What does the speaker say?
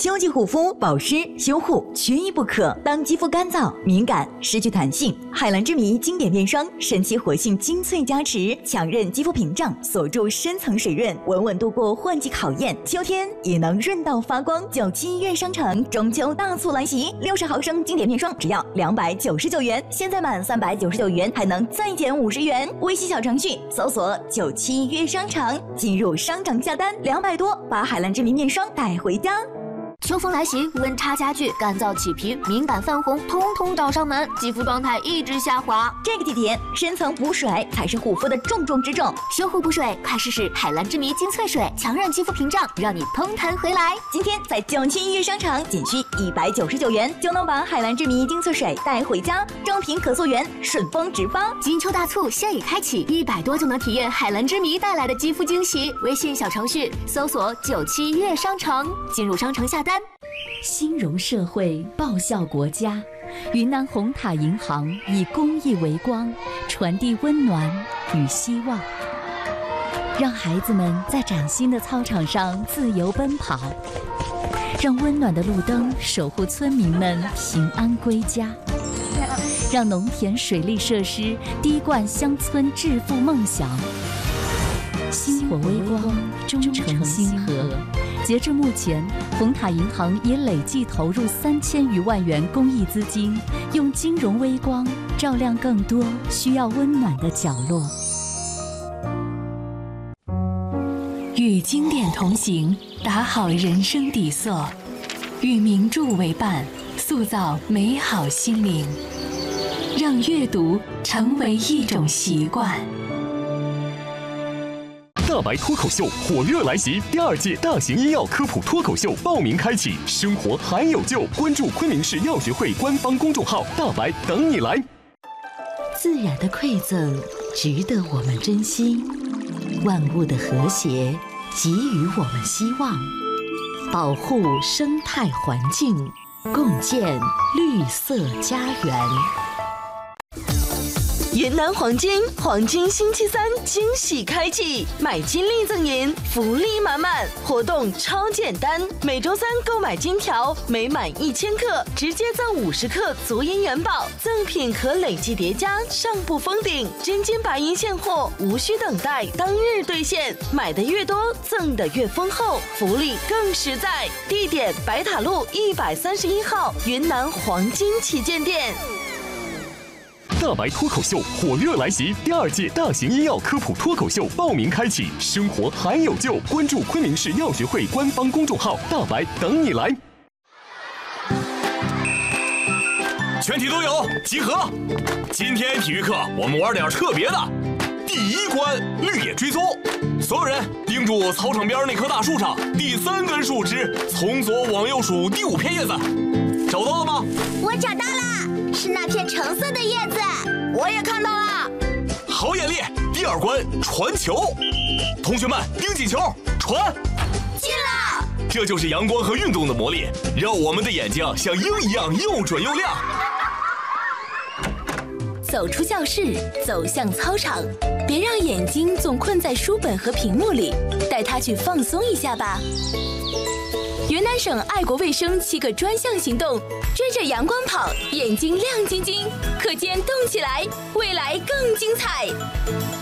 秋季护肤、保湿、修护缺一不可。当肌肤干燥、敏感、失去弹性，海蓝之谜经典面霜神奇活性精粹加持，强韧肌肤屏障，锁住深层水润，稳稳度过换季考验。秋天也能润到发光。97月商城中秋大促来袭，60毫升经典面霜只要299元，现在满399元还能再减50元。微信小程序搜索97月商城，进入商城下单200多，把海蓝之谜面霜带回家。 秋风来袭，温差加剧，干燥起皮，敏感泛红，通通找上门，肌肤状态一直下滑。 这个季节，深层补水才是护肤的重中之重。 修护补水，快试试海蓝之谜精粹水，强韧肌肤屏障，让你嘭弹回来。 今天在97月商城，仅需199元就能把海蓝之谜精粹水带回家，正品可溯源，顺丰直发。 金秋大促现已开启，100多就能体验海蓝之谜带来的肌肤惊喜。微信小程序搜索97月商城，进入商城下单。 兴荣社会，报效国家。云南红塔银行以公益为光，传递温暖与希望，让孩子们在崭新的操场上自由奔跑，让温暖的路灯守护村民们平安归家，让农田水利设施滴灌乡村致富梦想。星火微光，忠诚星河。截至目前，红塔银行已累计投入3000余万元公益资金，用金融微光照亮更多需要温暖的角落。 与经典同行，打好人生底色；与名著为伴，塑造美好心灵。让阅读成为一种习惯。 大白脱口秀火热来袭，第2届大型医药科普脱口秀报名开启，生活还有救，关注昆明市药学会官方公众号，大白等你来。 自然的馈赠值得我们珍惜，万物的和谐给予我们希望，保护生态环境，共建绿色家园。 云南黄金星期3惊喜开启，买金立赠银，福利满满，活动超简单，每周3购买金条，每满1000克直接赠50克足银元宝，赠品可累计叠加，上不封顶，真金白银现货，无需等待，当日兑现，买的越多赠的越丰厚，福利更实在。地点白塔路131号云南黄金旗舰店。 大白脱口秀火热来袭，第2届大型医药科普脱口秀报名开启，生活还有救，关注昆明市药学会官方公众号，大白等你来。 全体都有集合。今天体育课我们玩点特别的。第1关绿野追踪，所有人盯住操场边那棵大树上第3根树枝，从左往右数第5片叶子，找到了吗？ 我找到了，是那片橙色的叶子。我也看到了。 好眼力。第2关传球，同学们盯紧球，传。 进了。 这就是阳光和运动的魔力，让我们的眼睛像鹰一样又准又亮。 走出教室，走向操场，别让眼睛总困在书本和屏幕里，带它去放松一下吧。云南省爱国卫生7个专项行动，追着阳光跑，眼睛亮晶晶，课间动起来，未来更精彩。